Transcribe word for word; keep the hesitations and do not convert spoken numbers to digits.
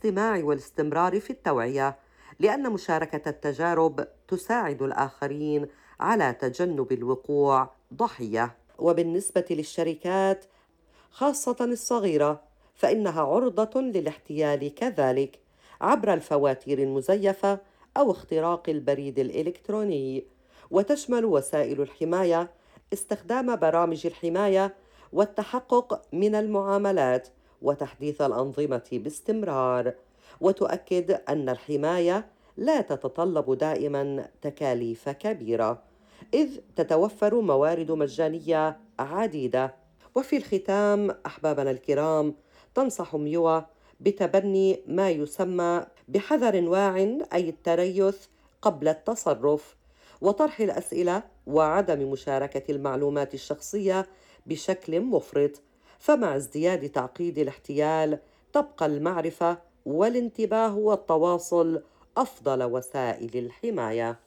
الاستماع والاستمرار في التوعية، لأن مشاركة التجارب تساعد الآخرين على تجنب الوقوع ضحية. وبالنسبة للشركات خاصة الصغيرة فإنها عرضة للاحتيال كذلك عبر الفواتير المزيفة أو اختراق البريد الإلكتروني. وتشمل وسائل الحماية استخدام برامج الحماية والتحقق من المعاملات وتحديث الأنظمة باستمرار. وتؤكد أن الحماية لا تتطلب دائما تكاليف كبيرة، إذ تتوفر موارد مجانية عديدة. وفي الختام أحبابنا الكرام، تنصح ميوا بتبني ما يسمى بحذر واع، أي التريث قبل التصرف، وطرح الأسئلة وعدم مشاركة المعلومات الشخصية بشكل مفرط. فمع ازدياد تعقيد الاحتيال تبقى المعرفة والانتباه والتواصل أفضل وسائل الحماية.